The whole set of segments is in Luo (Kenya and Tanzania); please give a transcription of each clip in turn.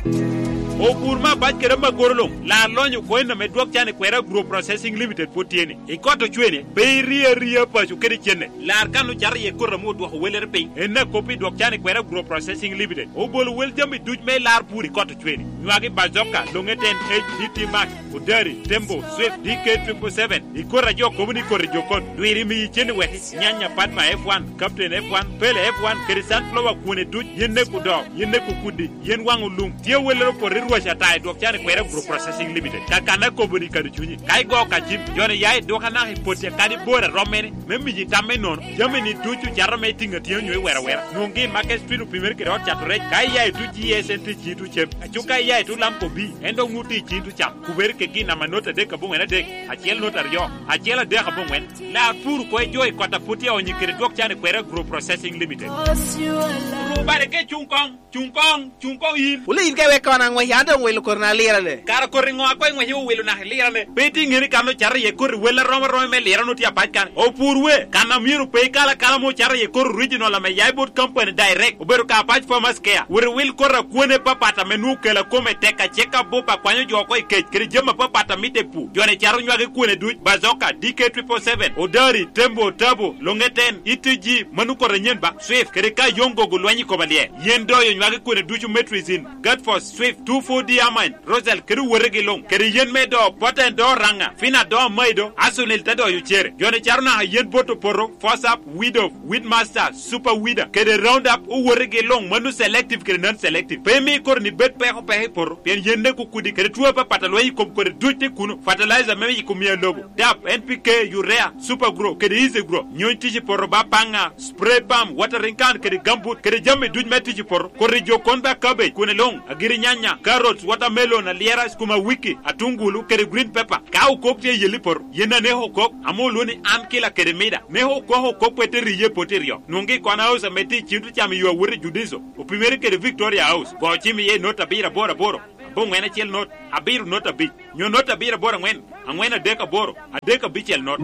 o burma bat kere magorlong la lonyo ko na medwok chane kwera group processing limited potieni e koto chwene be ria pa chu kere chene la kanu char ye ko ramo do weler pe enna kopi dok chane kwera group processing limited o bol wel jambi duj me lar puri koto chwene nwagi bazoka longeten HDT Max Udari Tembo Swift DK777 ikora jo komuni kore jokon duiri mi chene we nyanya patma F1 captain F1 pele F1 kere sunflower kune duj yenne ku do yenne ku kudi yen wangu lum tie welero por ruasha tai dok chane kwera group processing limited kakana komuni kadu chunyi kai go ka jim jone yai do kana hipote kadi bora romene membi jitame non jameni duju jarame tinga tienyo wera nungi market street primer kero chatore kai yai du GSNT chitu chem achuka yai tu lampo bi endo nguti chitu cham kuber ke gina manota de kabung ena de achiel notario achiel de kabung wen la pur ko joy kota puti onyi kere dok chane kwera group processing limited bare ke chungkong yin ule yin kewe kona ngwe yanda ngwe korna lira le kara koringo akoy ngwe yu welu na lira le beti ngiri kano char ye kor wela roma me lira no tia patkan o purwe kana miru pe kala mo char ye kor original me yaibot company direct oberu ka patch farmers care we will korra kuone papata menu kala kome teka cheka bopa kwanyo joko ikech kiri jema papata mite pu jone charu nywage kuone duj bazoka DK777 Odari Tembo Tabo Longeten ETG manu korra nyenba Swift kiri ka yongo gulwanyi kobalie yendo yo nywage kuone duju metrizin Godforce Swift 24D Amine Rosel kiri werege long kiri yen medo poten do ranga fina do maido asunil tado yuchere jone charu na yen boto poro force up widow Weedmaster Super Weeder kiri round up u werege long manu selective kiri non selective pemi kor ni bet peho pehe poro pien yende kukudi kiri tuwa pa pataloi kom kore dujte kuno fertilizer memi yikumia logo DAP NPK Urea Super Grow kiri easy grow nyon tiji poro bapanga spray palm watering can kiri gambut kiri jambe duj metiji poro kori jo konba cabbage kune long agiri nyanya carrots watermelon aliera skuma wiki atungulu kiri green pepper kau kokte yeli poro yena neho kok amoloni ankila kiri mida neho koho kokpete riye poterio nungi kwana house meti chintu chami yuwa wuri judizo upimeri kiri Victoria House go chimi ye nota bira bora boro bongwena chel not abiru nota bi nyo nota bira bora ngwen angwena deka boro adeka bichel not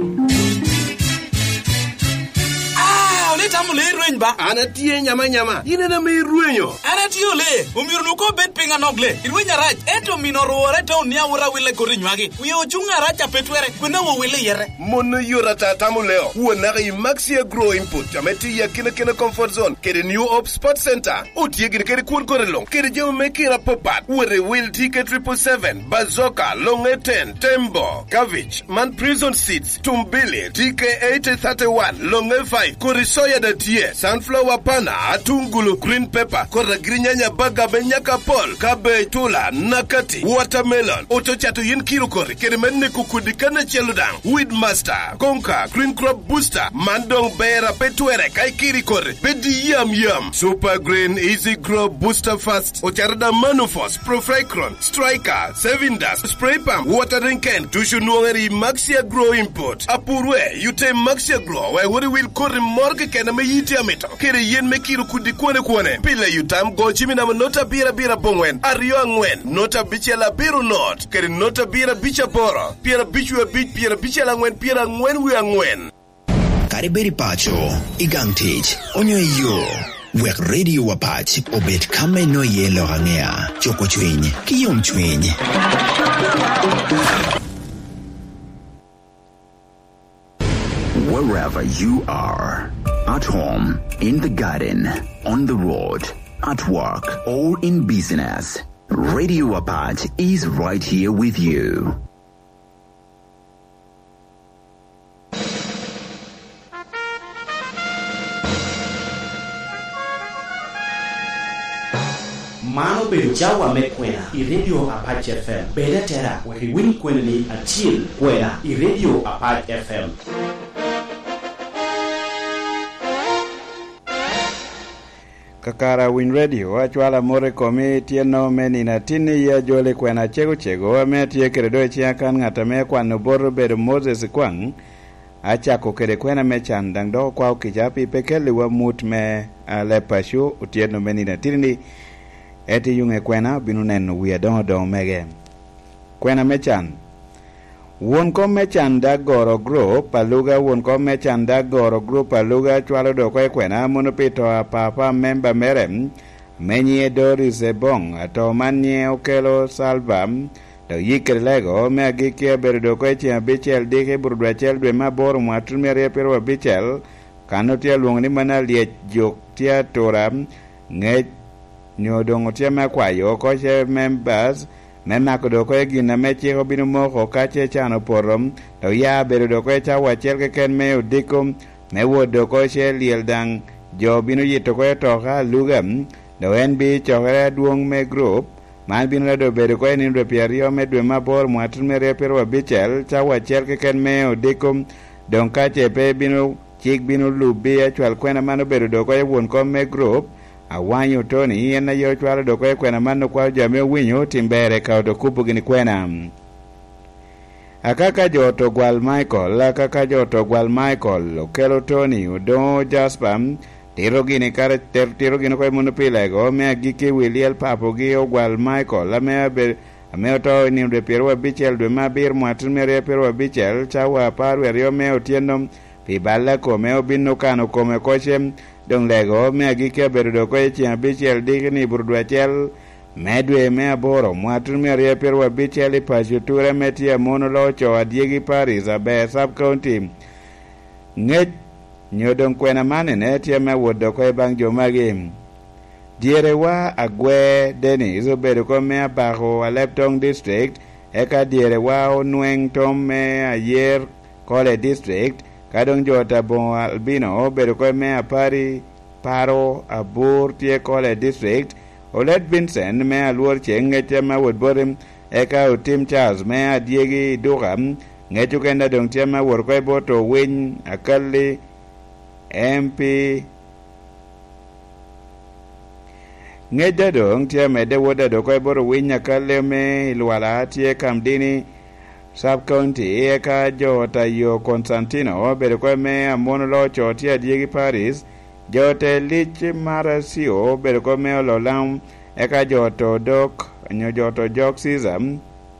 tamu le rueny ba ana tie nyama inena me ruenyo ana tio le umiru nuko bet pinga nogle irwenya rach eto minoro to nia ura wile korinywagi uyo chunga racha petwere kwena wo wile yere mono yura tamu leo uona ga Maxia Grow Input ameti ya kina comfort zone kede New Hope Sport Center utie gine kede kun korelong kede jemo mekira popat were will DK777 Bazoka Longeten Tembo Cabbage Man Prison Seeds Tumbili DK831 Longe 5 Korisoya da tie sunflower pana atungulu green pepper korra grinyanya baga benyaka pol kabe tula nakati watermelon otochato yin kilo kori kere menne kukudi kana cheludang Weedmaster konka green crop booster mandong bera petwere kai kiri kori pedi yam super green easy grow booster fast ocharada manufos profecron striker sevindas spray pump watering can tushu nuongeri Maxia Grow Import apurwe yute Maxia Grow we wori will kori morgue kena me yiti amito kere yen me kiru kudi kwane pile yutam go chimi na nota bira bongwen ario angwen nota bichela biru not kere nota bira bicha boro pira bichwe bich pira bichela angwen pira angwen wi angwen kariberi pacho igang tich onyo yo wek radio wapach obet kame no yelo hangea choko chwenye kiyom chwenye wherever you are, at home, in the garden, on the road, at work, or in business, Radio Apart is right here with you. Mano bedo jawa me kwena I Radio Apart FM. Beda tera waki win kwena ni atil kwena I Radio Apart FM. Kakara Win Radio achwala more komi tieno meni na tini ya jole kwena chego ametie kredo chiakan ngata me kwano boro bedo Moses kwang achako kere kwena mechan dangdo kwa kijapi pekele wa mut me lepashu utieno meni na tini eti yunge kwena binunen wiya don mege kwena mechan won ko mechan da goro gro paluga won ko mechan da goro gro paluga chwalo do ko kwena mono pito papa member merem menye Doris Ebong to manye okelo salvam to yikre lego me agike berdo ko chi abichel dike burdwachel dwe mabor mwatun mere pero abichel kano tia luongni mana liech jok tia toram nge nyodongo tia makwayo ko che members memako doko e gina mechi ko binu moko kache chano porom to ya berdo ko cha wachel ke ken me udikum me wodo ko che liel dang jo binu yito ko to ka lugam do en bi chokre duong me group man binu do bedo ko ni do piario me dwe mabor mwatun mere pero abichel cha wachel ke ken me udikum don kache pe binu chik binu lubi achwal kwena mano bedo do ko e won ko me group awanyo Tony yena yo chwal do ko kwena mano kwa jame winyo timbere ka do kupu gini kwena akaka joto gwal Michael okelo Tony udo Jaspam tiro gini kare tiro gini ko muno pilego me agike William papo gi ogwal Michael ame to ni de pero abichel do mabir mwatun mere pero abichel chawa paru rio me otieno pi balla ko me obino kano come kochem dong lego me agike berdo ko chi abichel digni burdwachel medwe me aboro mwatun mere pero abichel pajutura metia monolo cho adiegi Paris abe sub county nget nyodong kwena mane ne tia me wodo ko bang jomagi diere wa agwe Denis obedo ko me abaho Aleptong district eka diere wa onweng tom me ayer Kole district kadong jota bon albino obedo ko me apari paro abur tie Kole district Olet Vincent me alwor cheng ngete ma wodborim eka utim Charles me adiegi dugam ngetu kenda dong tia ma wor ko boto win akali MP ngeda dong tia mede woda do ko boro winya kaleme ilwala tie kamdini sub county eka jota yo Constantino bere ko me amono lo chotia diegi Paris jote lich marasio bere ko me lo lam eka joto dok nyojoto jok sizam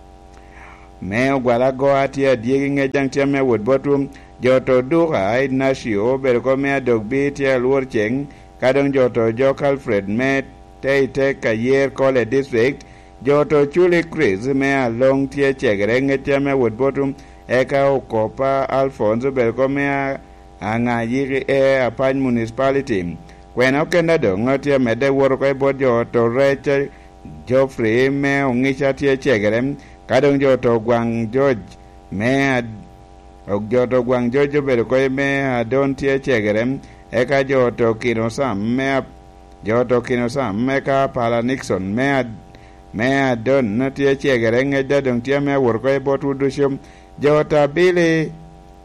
me ogwala go atia diegi ngejang tia me wod botum joto duha nasio bere ko me dog bit ya luor cheng kadong joto jok Alfred me Teite Kayer Kole district joto chuli Chris me along tie chegre ngete me wod botum eka okopa Alphonse belko me anga yiri apan municipality kwena okenda do ngotie mede wor ko bod joto reche Geoffrey me ongicha tie chegre kadong joto gwang George me joto gwang George belko me adon tie chegre eka joto Kinosam me joto Kinosam meka pala Nixon me adon na tie chegere ngeda dong tie me wor ko botu dushum jota Billy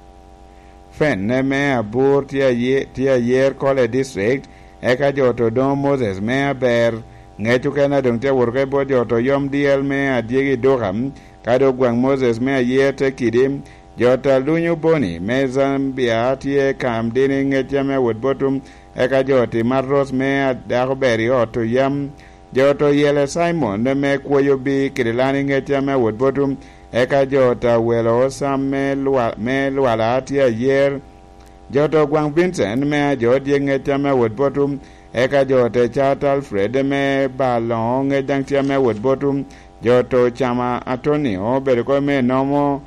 fen me abur tie yer Kole district eka joto Don Moses me ber ngetu kana dong tie wor ko bot joto Yom Diel me adiegi Doham kado gwang Moses me yer te kidim jota Lunyu Boni me Zambia tie kamdini ngetia me wod botum eka joti Marros me adakberi oto yam joto Yele Simon me kwoyo bi kirilani ngetia me wod botum eka jota Welo Sam me lwala atia yer joto gwang Vincent me jodi ngetia me wod botum eka jote Chat Alfred me balong ngejangtia me wod botum joto Chama Antonio berko me nomo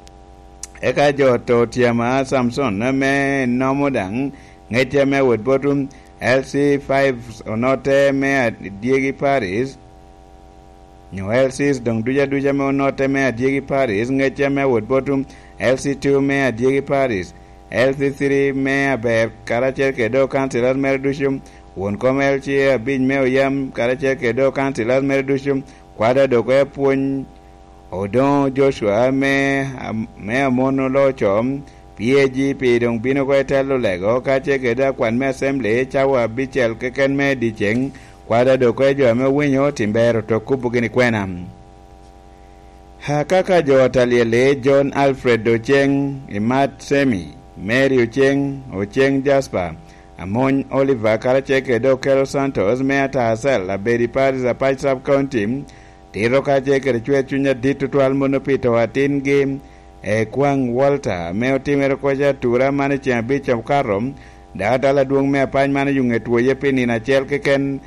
eka joto Tiama Samson me nomo dang ngetia me wod botum LC5 onote me diegi Paris nyo LC dong duja me onote me diegi Paris ngetia me wod botum LC2 me diegi Paris LC3 me ber karacher kedo kansilas mer dushum won komel chi bin me oyam karacher kedo kansilas mer dushum kwada do ko puon odon Joshua me amono lo chom PAGP dong bino ko telo lego kache keda kwan me assembly chawa bichel keken me dicheng kwada do ko jo me winyo timbero to kupu gini kwena hakaka jo taliele John Alfred Ocheng Imat Semi Mary Ocheng Jasper Amon Oliver karache kedo Kelo Santos me atasel la beri Paris a Patch sub county tiro kache kere chwe chunya ditu twal monopito atin game kwang Walter me otimero koja tura mane chambi cham karom data la duong me apany mane yunge tuoye pini na chel keken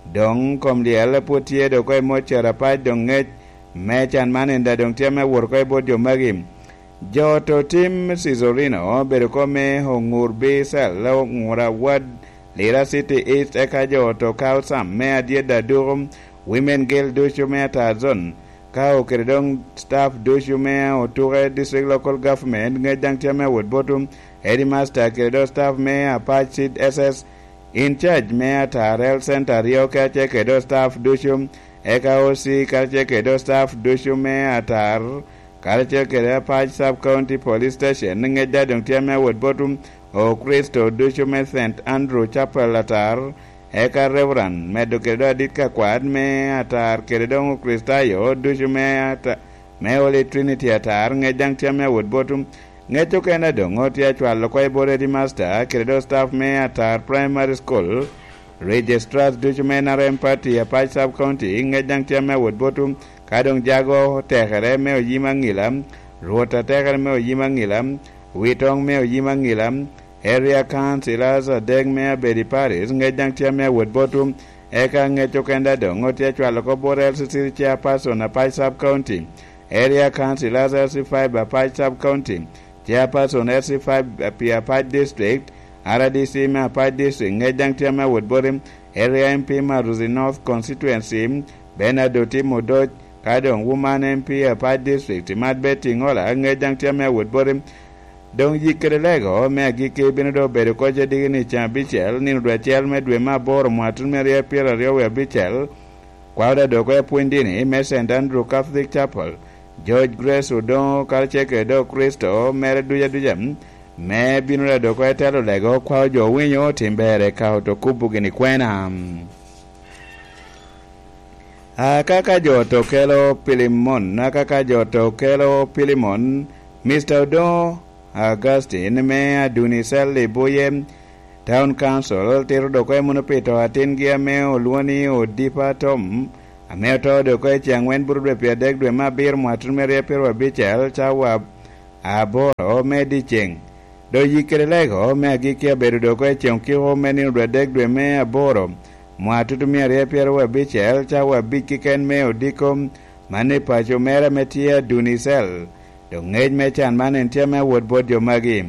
dong kom liel putie do ko mo charapaj dong ngech me chan manenda dong tiame wor ko bod jo magim jo to tim Sizorino bedo ko me hongur be sel lo ngura wad Lira City East eka jo to kao sam me adieda durum women girl dushu me tazon kao keredong staff dushu me oture district local government ngedang tiame wod botum headmaster keredo staff me Apache SS in charge me atarel center rio kache keredo staff dushu eka osi kache keredo staff dushu me atar kache keredo Apache sub county police station ngedang tiame wod botum o Kristo dushu me St. Andrew Chapel atar eka Reverend medo keredo adika kwad me atar keredo Kristayo dushu me Holy Trinity atar ngejang tiame wod botum ngecho kena dongo tia chwalo kwa ibore di master keredo staff me atar primary school registrars dushu me na rempati Apache sub county ngejang tiame wod botum kadong jago tekere me oyima ngilam ruota tekere me oyima ngilam witong me oyima ngilam area councilors deg me bedi paris ngejang tiame wod botum eka ngecho kenda dongo tia chwalo ko borel sisiri chairperson Apache sub county area councilors LC5 Apache sub county chairperson LC5 Apache district RDC me Apache district ngejang tiame wod borim area MP Maruzi North constituency Benadoti Modoj kadong woman MP Apache district Madbeti Ngola ngejang tiame wod borim dong yikere lego me agike binodo bedo ko jadi ni chambichel ni dwachel me dwe mabor mwatun me ria piera rio we bichel kwada do ko puindini me St. Andrew Catholic Chapel George Grace Udon kalcheke do Kristo mere dujam me binodo do ko telo lego kwa jo winyo timbere ka to kubugini kwena akaka joto kelo Pilimon akaka joto kelo Pilimon Mr. Udon Augustine me adunisel libuye town council tiro do ko monopito atin gia me oluoni odipa tom ame to do ko changwen burbe pedek dwe mabir mwatun mere pero bichel chawa aboro me dicheng do yikere lego me agike bedo do ko chonki ho me ni dwe me aboro mwatun mere pero bichel chawa bikiken me odikom mane pacho mere metia dunisel dong ngej me chan manen tiame wod bod jo magim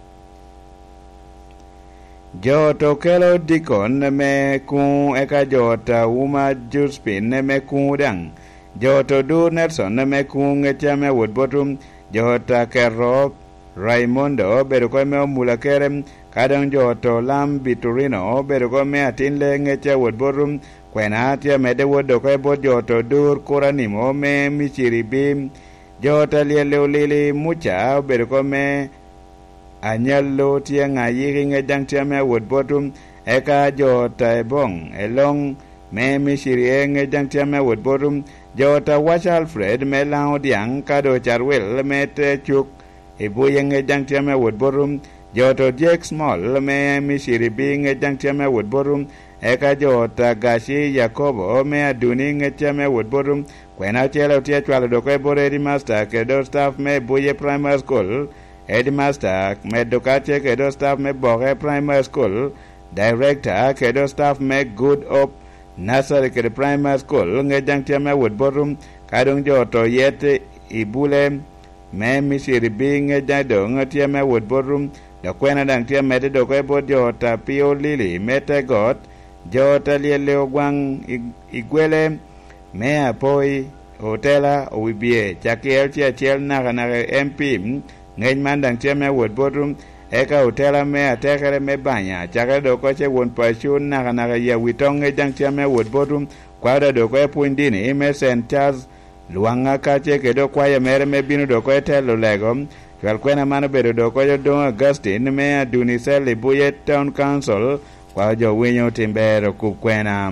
jo to kelo dikon me ku eka jota uma juspin me ku dang jo to du Nelson me ku ngetiame wod botum jota kero Raimundo bedo ko me mula kerem kadang joto lam biturino bedo ko me atinle ngetia wod botum kwena tia me de wod ko bod joto dur kuranimo me michiri bim jota lele mucha bedo ko me anyalo tia ngayi ngejang tiame wod botum eka jota bong elong me mishiri ngejang tiame wod botum jota Wash Alfred me lao diang kado charwel me te chuk ibuye ngejang tiame wod botum jota Jake Small me mishiri bi ngejang tiame wod botum eka jota Gashi Yakobo me aduni ngetiame wod botum kwena chelo tia chwalo do ko bore di master ke do staff me buye primary school headmaster me do kache ke do staff me boge primary school director ke do staff me good up nursery ke primary school ngejang tiame wod botum kadong joto yete ibule me misiri bi ngejang do ngetiame wod botum do kwena dang tiame do ko bod jota Pio Lily mete got jota liele ogwang igwele me apoi hotela wibie chakiel chiel na MP ngej mandang tiame wod botum eka hotela me atekere me banya chakre do ko che won pashun na ya witong ngejang tiame wod botum kwada do ko puindini me St. Charles luanga kache ke do kwa mere me binu do ko telo lego kwal kwena mano bedo do ko do Augustine me adunisel libuye town council kwa jo winyo timbero kukwena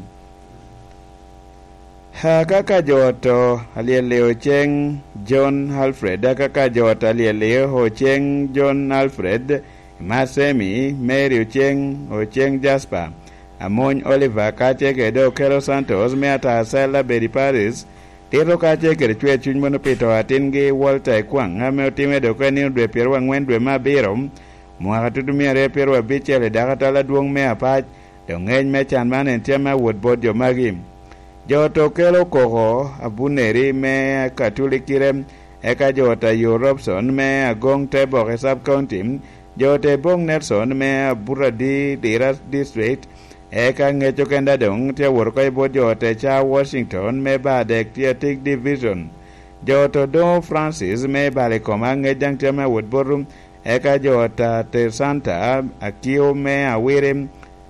kaka joto aliele ocheng John Alfred kaka joto aliele ocheng John Alfred Masemi Mary ocheng Jasper Amon Oliver kache ke do Kero Santos me ata Sela Bedi Paris tiro kache ke chwe chuny mono pito atin gi Walter Kwang ame otime do ko ni dwe piero ang'wen dwe mabiro mwaka tutumia re piero abichele dakatala duong me Apache to ng'eny me chan man en tie ma wuot bod jo magi joto kelo koko abuneri me katulikire eka jota Robson me agong tebo ke sub county jote bong Nelson me Buradi Diras district eka ngecho kenda dong tia worko bod jote cha Washington me badek tia Tik division joto do Francis me Balikoma ngejang tia me wood borum eka jota Te Santa akio me awire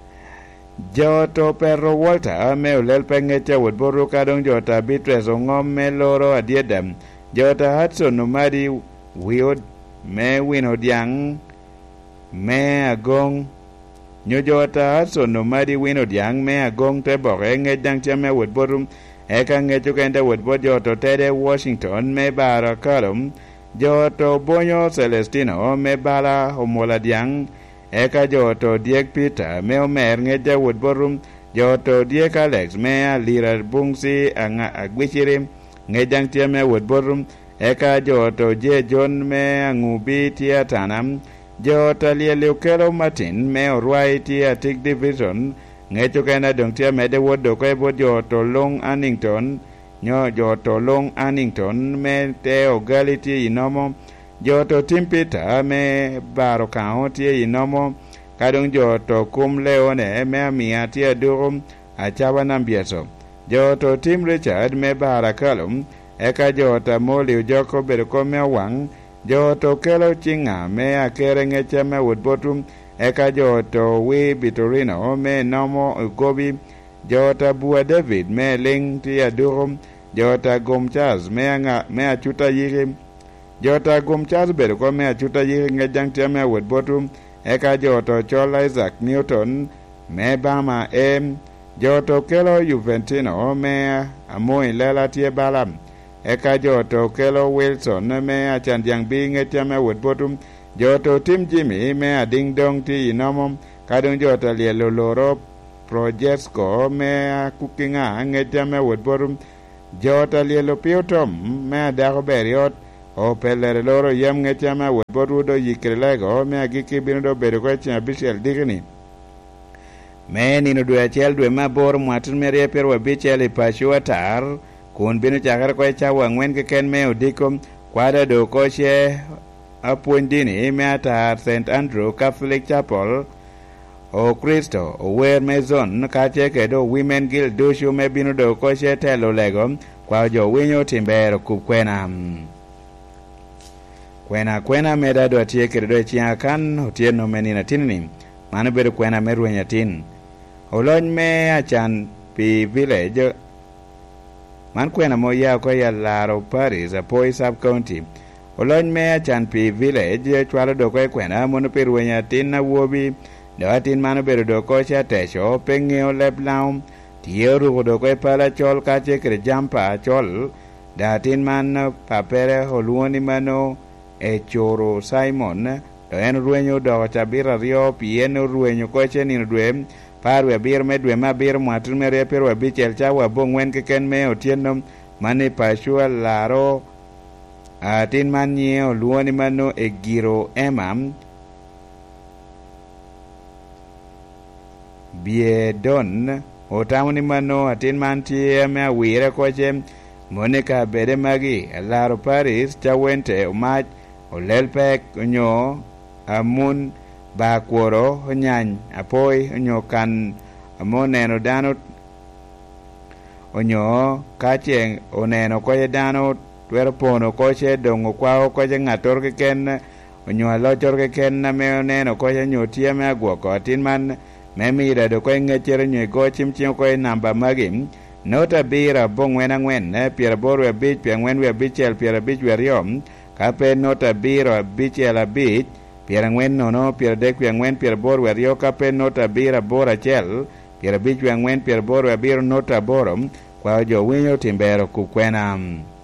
joto Perro Walter me ulel pengecha wood boru kadong jota Beatrice ongom me loro adiedam jota Hudson Nomadi Wiod me Winodiang me agong nyo jota Hudson Nomadi Winodiang me agong tebok ngejang tia me wood borum eka ngecho kenda wood bod joto Tede Washington me bara kalum joto Bonyo Celestino me bala homoladiang eka joto Diek Peter me omer ngeja wood borum joto Diek Alex me alira bungsi anga agwichiri ngejang tia me wood borum eka joto Je John me angubi tia tanam joto Lielukelo Martin me orwai tia Tik division ngecho kena dong tia me de wood doke bod joto Long Annington nyo joto Long Annington me te ogality inomo joto Tim Peter me baro kaunti inomo kadong joto Kum Leone me amia tia durum achawa nambieso joto Tim Richard me bara kalum eka joto Moliu Joko berko me wang joto Kelo Chinga me akere ngeche me woodbotum eka joto Wi Bitorino me nomo ugobi jota Bua David me ling tia durum jota Gomchaz me achuta yiri jota Gomchaz berko me achuta yiri ngejang tia me woodbotum eka joto Chol Isaac Newton me bama joto Kelo Juventino me amoy lela tie balam eka joto Kelo Wilson me achandiang bi ngetia me woodbotum joto Tim Jimmy me ading dong ti inomom kadong jota Lielo Loro Projesco me kukinga ngetia me woodbotum jota Lielo Piotom me adako beriot o pelere loro yem ngetia me woodbotudo yikrelego me agiki binudo beriko chia Bishel Digni me nino dwe achiel dwe mabor mwatun me rieper wabichel ipachu atar kun binu chakar kwa chawa ngwen keken me odikom kwada do koche apuondini me atar St. Andrew Catholic Chapel o Kristo o wer me zon kache kedo Women Guild dushu me binu do koche telo lego kwa jo winyo timbero kupkwena kwena meda do atie kedo chia kan otieno menina tinini mano bedo kwena merwenya tin olony me achan pi village man kwena moya ko ya laro Paris apoi sub county olony me achan pi village chwalo do ko kwena mono perwenya tin na wobi do atin mano bedo do ko cha techo pengeo leblaum tieru do ko pala chol ka che kre jampa chol datin man papere holuoni mano e choro Simon to en ruenyo do chabira rio pien ruenyo koche ni dwe parwe bir me dwe ma bir mwatun me reper wa bichel chawa bongwen keken me otieno mane pashua laro atin manye oluoni mano e giro emam biedon otamni mano atin mantie me awire koche monika bede magi laro Paris chawente omach olelpek nyo amun bakworo nyany apoi onyo kan amoneno dano onyo kache oneno koje dano twero pono koje dongo kwao koje ngator keken onyo alochor keken na me oneno koje nyotie me agwoko atin man memira do koje ngechere nyo go chimchim koje namba magim nota bira bongwena ngwen piera boru abich pia ngwen we abichel piera bich we riom kape nota bira bichel abich piera ngwen nono piera dek pia ngwen piera boru we rio kape nota bira bora chel piera bich we ngwen piera boru we biro nota borom kwa jo winyo timbero kukwena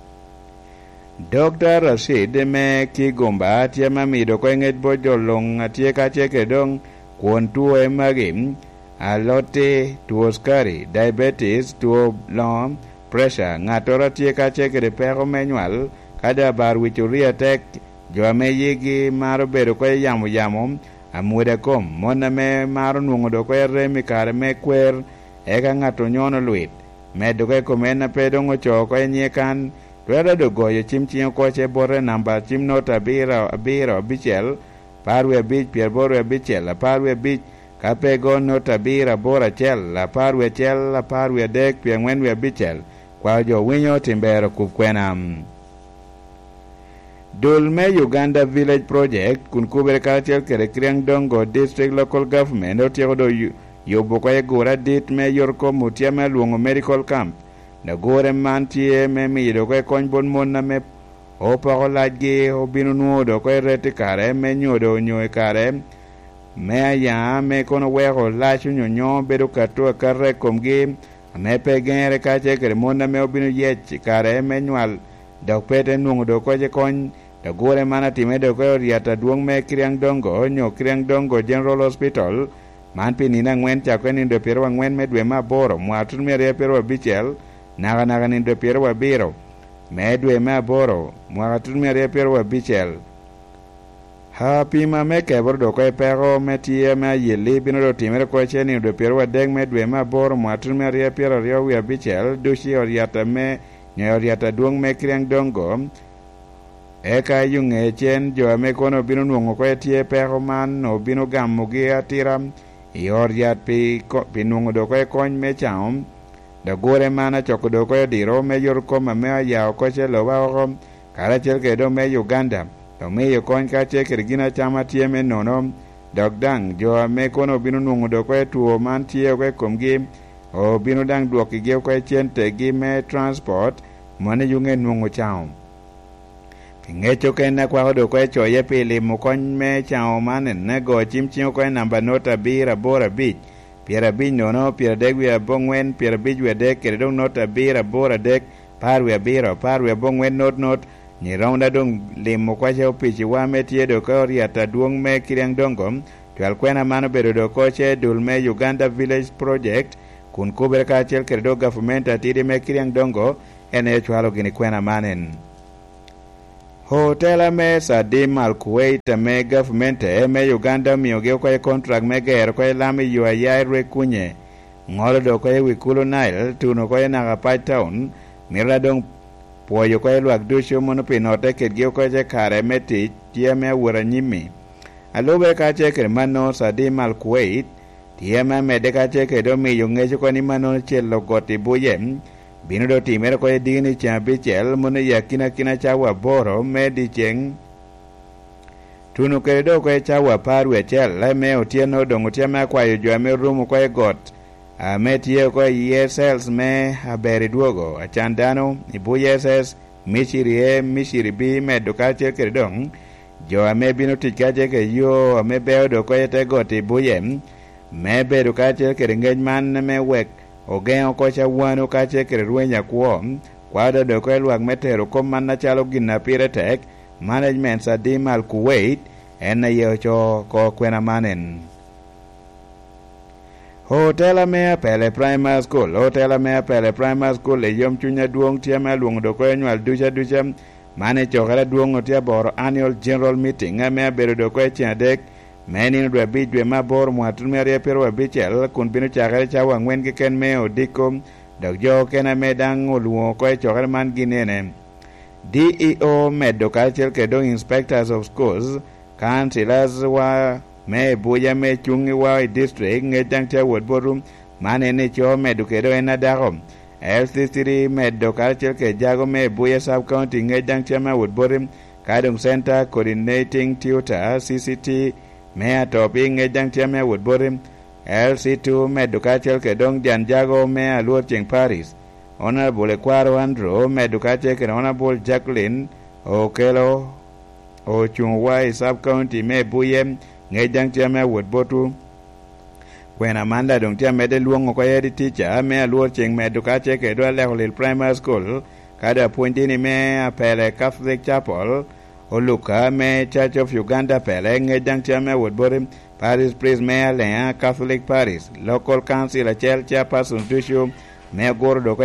Dr. Rashid me Kigomba tia mamido ko nget bojo long atie ka cheke dong kwon tuo emagim alote tuo skari diabetes tuo long pressure ngatora tie ka cheke de pero manual kada bar wichuria tek jo ame yigi maro bedo ko yamo amude kom mona me maro nuongo do ko remi kare me kwer eka ng'ato nyono lwit medo ko komena pedo ngocho ko nyekan twero do goyo chim chinyo koche bore namba chim nota biro bichel parwe bich pierbore bichel parwe bich kapego nota bira bora chel la parwe chel la parwe dek piengwenwe bichel kwa jo winyo timbero kupkwenam Dulme Uganda Village Project kun kubere kalchel kere Kriang Dongo District Local Government otiego do yobo kwa gura dit me yorko mutia me luongo medical camp na gore mantie me mido kwa konjbon mona me opa ko lajgi obinu nuodo kwa reti kare me nyodo nyoe kare me aya me kono weko lachu nyonyo bedo katua kare komgi me pegere kache kere mona me obinu yech kare me nyual dok pete nuongo do kwa je kony da gore mana time do ko riata duong me Kriang Dongo nyo Kriang Dongo General Hospital man pinina ngwen cha ko ni do pero ngwen me dwe ma boro mwatun me re pero bichel naga ni do pero wa biro me dwe ma boro mwatun me re pero wa bichel ha pima me ke bor do ko pero me tie me yeli bino do time ko che ni do pero wa deg me dwe ma boro mwatun me re pero rio wa bichel dushi oriata me nyo oriata duong me Kriang Dongo eka yunge chen jo me kono bino nuongo ko tie pero man no bino gammo gi atiram yor yat pi nuongo do ko kony me chaum da gore mana choko do ko diro me yor ko ma me ya ko che lo ba ko kara chel ke do me Uganda to me yo kony ka che ke gina chama tie me nono dog dang jo me kono bino nuongo do ko tuo man tie ko komgi o bino dang duoki ge ko chen te gi me transport mane yunge nuongo chaum ngecho kena kwa do ko cho ye pili mo kon me chao manen ne go chim chim ko namba nota bira bora bich piera bin no piera deg we bongwen piera bij we dek ke do nota bira bora dek par we bira par we bongwen not ni ronda dong limo kwa cho pichi wa me tie do ko riata duong me Kriang Dongo twal kwena mano bedo do ko che Dulme Uganda Village Project kun kuber ka chel ke do government atidi me Kriang Dongo ene chwalo gini kwena manen Hotel me Sadim Al Kuwait me government me Uganda miyoge kwa contract me ger kwa lami yuaya rekunye ngolo do kwa wikulo Nile tuno kwa na Pach Town miradong poyo kwa luak dusho mono pinote ketge kwa je kare meti tie me wura nyimi alobe ka che kermano Sadim Al Kuwait tie me de ka che kedo mi yunge kwa ni mano chelo goti buyem bino do timero ko dini cha bichel mono yakina kina chawa boro me di cheng tunu ke do ko chawa parwe chel la me otieno dongo tiama kwa yo jame rumo ko got a me tie ko yesels me haberi duogo a chandano ibu yeses mishiri bi me do ka che ke dong jo ame bino tikaje ke yo ame be do ko te got ibu yem me be do ka che ke ngejman me wek ogeo ko cha wano ka che ke ruenya kuom kwada do ko luak metero ko manna chalo gina pire tek management Sadim Al Kuwait en yo cho ko kwena manen Hotel me Pele Primary School Hotel me Pele Primary School e yom chunya duong tiama luong do ko nyal ducha mane chokara duong tia bor annual general meeting me bedo do ko tia dek meni do bi dwe mabor mwatun mere pero bichel kun binu chakare chawa ngwen ke ken me odikom dog jo kena medang oluo ko chokara man ginene DEO medo culture ke do inspectors of schools councillors wa me buya me chungi wa district ngedang cha wod borum mane ne cho medo ke do enadarom LC3 medo culture ke jago me buya sub county ngedang cha ma wod borum kadung center coordinating tutor CCT me topi ngedang cha me wod borum LC2 medo culture ke dong jan jago me aluor cheng Paris Honorable Kwaro Andrew medukache ke Honorable Jacqueline Okelo Ochungwai sub county me buyem ngejang chama wod botu when Amanda dong tia mede luongo ko yedi teacher me aluor cheng medukache ke do level primary school kada pointi ni me apele Catholic Chapel Oluka me Church of Uganda pele ngejang chama wod borim Paris Priest me Alea Catholic Paris local council a chairperson issue me gordo